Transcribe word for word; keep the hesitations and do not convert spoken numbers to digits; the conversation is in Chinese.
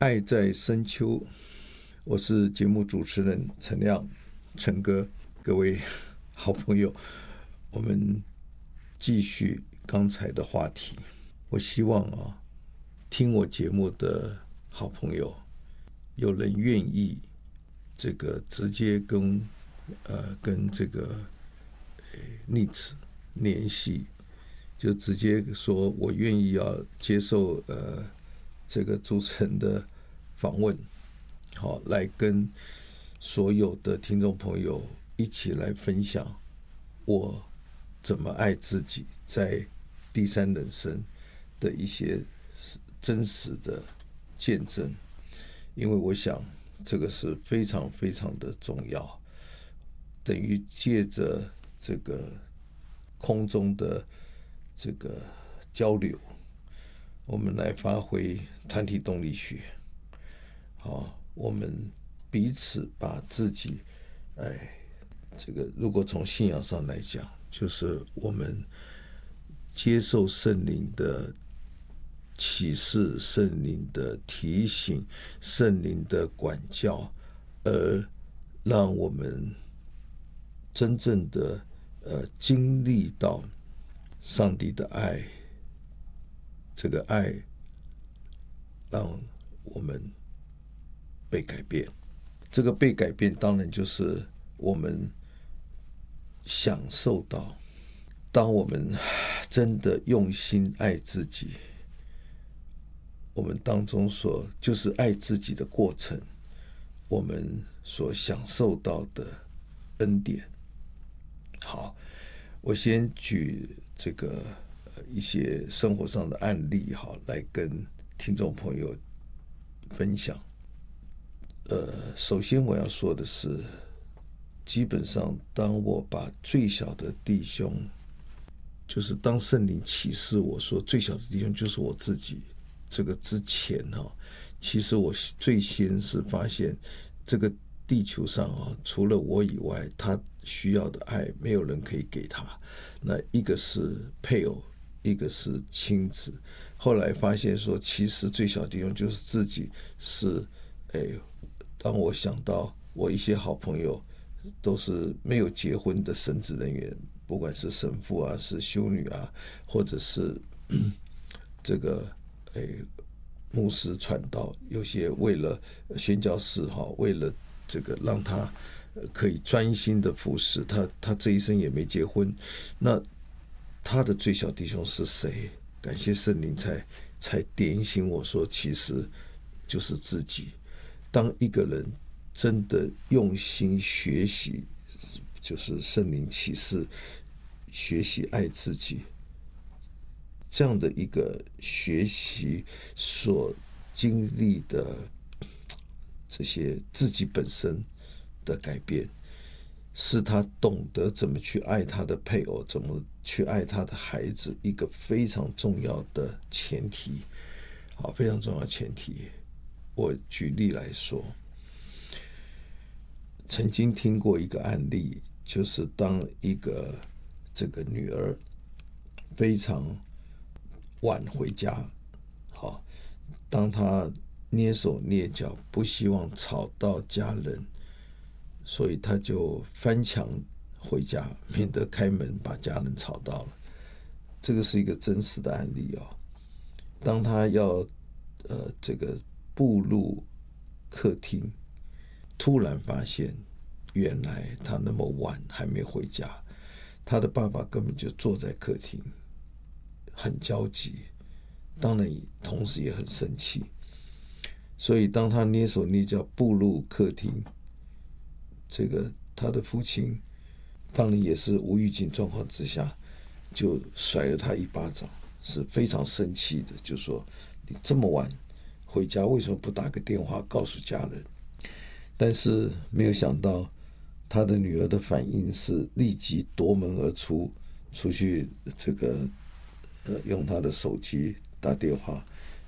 爱在深秋，我是节目主持人陈亮，陈哥，各位好朋友，我们继续刚才的话题。我希望啊，听我节目的好朋友，有人愿意这个直接跟呃跟这个逆子联系，就直接说我愿意要接受呃这个主持人的访问，好，来跟所有的听众朋友一起来分享我怎么爱自己，在第三人生的一些真实的见证，因为我想这个是非常非常的重要，等于借着这个空中的这个交流，我们来发挥团体动力学。好，我们彼此把自己，哎，这个如果从信仰上来讲，就是我们接受圣灵的启示、圣灵的提醒、圣灵的管教，而让我们真正的呃经历到上帝的爱，这个爱让我们被改变。这个被改变当然就是我们享受到，当我们真的用心爱自己，我们当中所就是爱自己的过程，我们所享受到的恩典。好，我先举这个一些生活上的案例，好，来跟听众朋友分享。呃，首先我要说的是，基本上当我把最小的弟兄，就是当圣灵启示我说最小的弟兄就是我自己，这个之前哈，其实我最先是发现这个地球上啊，除了我以外，他需要的爱没有人可以给他。那一个是配偶，一个是亲子。后来发现说，其实最小弟兄就是自己是，哎，当我想到我一些好朋友都是没有结婚的神职人员，不管是神父啊，是修女啊，或者是这个哎牧师传道，有些为了宣教士哈，为了这个让他可以专心的服侍他，他这一生也没结婚，那他的最小弟兄是谁？感谢圣灵才才点醒我说，其实就是自己。当一个人真的用心学习，就是圣灵启示，学习爱自己，这样的一个学习所经历的这些自己本身的改变，是他懂得怎么去爱他的配偶，怎么去爱他的孩子，一个非常重要的前提。好，非常重要的前提。我举例来说，曾经听过一个案例，就是当一个这个女儿非常晚回家，好，当她蹑手蹑脚，不希望吵到家人，所以她就翻墙回家，免得开门把家人吵到了。这个是一个真实的案例哦。当她要呃这个步入客厅，突然发现原来他那么晚还没回家，他的爸爸根本就坐在客厅，很焦急，当然同时也很生气。所以当他蹑手蹑脚步入客厅，这个他的父亲当然也是无预警状况之下，就甩了他一巴掌，是非常生气的，就说你这么晚回家为什么不打个电话告诉家人？但是没有想到他的女儿的反应是立即夺门而出，出去这个呃用他的手机打电话